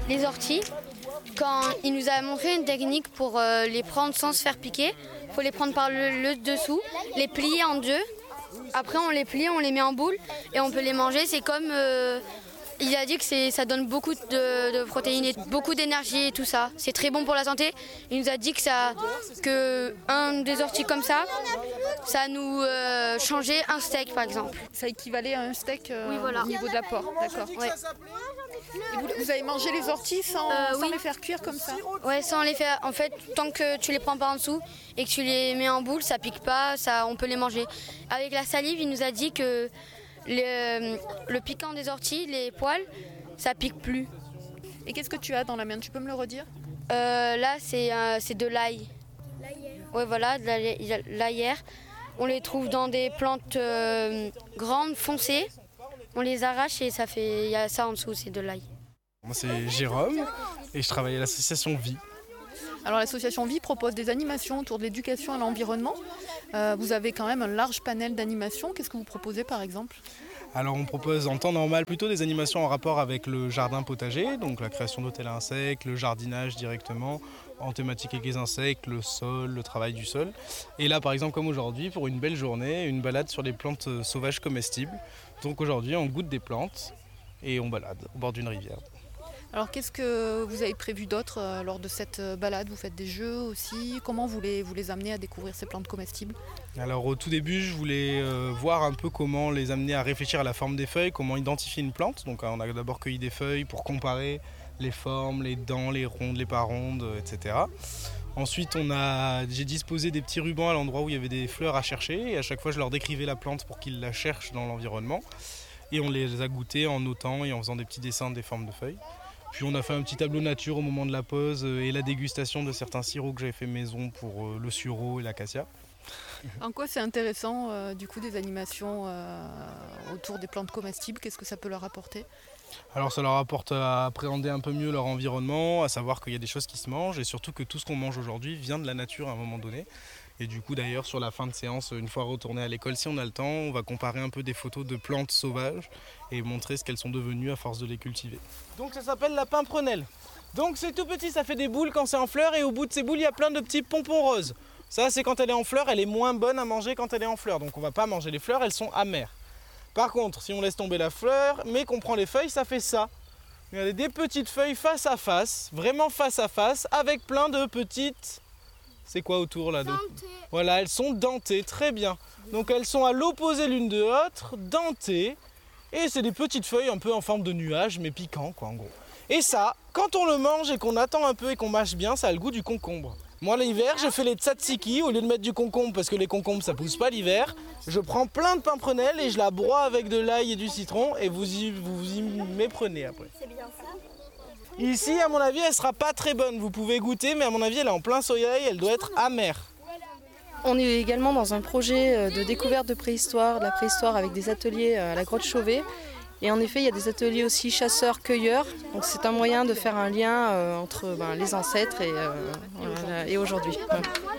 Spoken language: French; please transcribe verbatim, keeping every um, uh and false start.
les orties, quand il nous a montré une technique pour euh, les prendre sans se faire piquer. Il faut les prendre par le, le dessous, les plier en deux. Après on les plie, on les met en boule et on peut les manger. C'est comme... Euh, il a dit que c'est, ça donne beaucoup de, de protéines et beaucoup d'énergie et tout ça. C'est très bon pour la santé. Il nous a dit que, ça, que un des orties comme ça, ça nous euh, changeait un steak par exemple. Ça équivalait à un steak euh, oui, voilà. Au niveau de l'apport, d'accord. Ouais. Et vous, vous avez mangé les orties sans, euh, sans oui. les faire cuire comme ça? Ouais, sans les faire. En fait, tant que tu les prends pas en dessous et que tu les mets en boule, ça pique pas, ça, on peut les manger. Avec la salive, il nous a dit que le, le piquant des orties, les poils, ça pique plus. Et qu'est-ce que tu as dans la main? Tu peux me le redire? euh, Là, c'est, euh, c'est de l'ail. Ouais, voilà, de l'aillère. On les trouve dans des plantes euh, grandes, foncées. On les arrache et ça fait, il y a ça en dessous, c'est de l'ail. Moi, c'est Jérôme et je travaille à l'association Vie. Alors l'association Vie propose des animations autour de l'éducation à l'environnement. Euh, vous avez quand même un large panel d'animations. Qu'est-ce que vous proposez par exemple? Alors on propose en temps normal plutôt des animations en rapport avec le jardin potager, donc la création d'hôtels à insectes, le jardinage directement, en thématique avec les insectes, le sol, le travail du sol. Et là par exemple comme aujourd'hui, pour une belle journée, une balade sur les plantes sauvages comestibles. Donc aujourd'hui on goûte des plantes et on balade au bord d'une rivière. Alors qu'est-ce que vous avez prévu d'autre euh, lors de cette balade? Vous faites des jeux aussi? Comment vous les, vous les amenez à découvrir ces plantes comestibles? Alors au tout début, je voulais euh, voir un peu comment les amener à réfléchir à la forme des feuilles, comment identifier une plante. Donc on a d'abord cueilli des feuilles pour comparer les formes, les dents, les rondes, les pas rondes, et cetera. Ensuite, on a, j'ai disposé des petits rubans à l'endroit où il y avait des fleurs à chercher. Et à chaque fois, je leur décrivais la plante pour qu'ils la cherchent dans l'environnement. Et on les a goûtées en notant et en faisant des petits dessins des formes de feuilles. Puis on a fait un petit tableau nature au moment de la pause et la dégustation de certains sirops que j'avais fait maison pour le sureau et l'acacia. En quoi c'est intéressant euh, du coup des animations euh, autour des plantes comestibles? Qu'est-ce que ça peut leur apporter? Alors ça leur apporte à appréhender un peu mieux leur environnement, à savoir qu'il y a des choses qui se mangent et surtout que tout ce qu'on mange aujourd'hui vient de la nature à un moment donné. Et du coup d'ailleurs sur la fin de séance, une fois retourné à l'école, si on a le temps, on va comparer un peu des photos de plantes sauvages et montrer ce qu'elles sont devenues à force de les cultiver. Donc ça s'appelle la pimprenelle. Donc c'est tout petit, ça fait des boules quand c'est en fleurs et au bout de ces boules il y a plein de petits pompons roses. Ça c'est quand elle est en fleurs, elle est moins bonne à manger quand elle est en fleurs. Donc on va pas manger les fleurs, elles sont amères. Par contre, si on laisse tomber la fleur, mais qu'on prend les feuilles, ça fait ça. Regardez, des petites feuilles face à face, vraiment face à face, avec plein de petites... C'est quoi autour là? Dentées. Voilà, elles sont dentées, très bien. Donc elles sont à l'opposé l'une de l'autre, dentées. Et c'est des petites feuilles un peu en forme de nuage, mais piquant quoi en gros. Et ça, quand on le mange et qu'on attend un peu et qu'on mâche bien, ça a le goût du concombre. Moi l'hiver, je fais les tzatziki, au lieu de mettre du concombre, parce que les concombres ça pousse pas l'hiver, je prends plein de pimprenelles et je la broie avec de l'ail et du citron et vous y, vous y méprenez après. C'est bien ça. Ici, à mon avis, elle sera pas très bonne. Vous pouvez goûter, mais à mon avis, elle est en plein soleil, elle doit être amère. On est également dans un projet de découverte de préhistoire, de la préhistoire avec des ateliers à la grotte Chauvet. Et en effet, il y a des ateliers aussi chasseurs-cueilleurs. Donc c'est un moyen de faire un lien euh, entre ben, les ancêtres et, euh, voilà, et aujourd'hui. Ouais.